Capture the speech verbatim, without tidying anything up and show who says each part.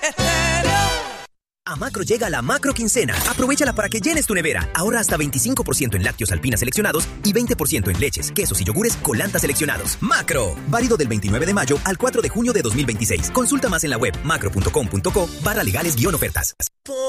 Speaker 1: A Macro llega la Macro Quincena. Aprovéchala para que llenes tu nevera. Ahorra hasta veinticinco por ciento en lácteos Alpina seleccionados y veinte por ciento en leches, quesos y yogures Colanta seleccionados. Macro. Válido del veintinueve de mayo al cuatro de junio de dos mil veintiséis. Consulta más en la web macro punto com punto co barra legales guión ofertas.